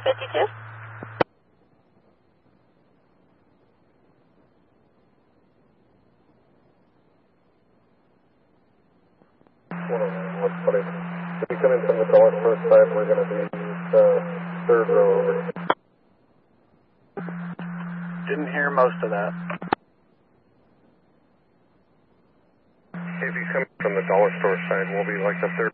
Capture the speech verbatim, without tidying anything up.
fifty-two. What's funny? If you come in from the dollar store side, we're going to be the third row over. Didn't hear most of that. If you come from the dollar store side, we'll be like the third.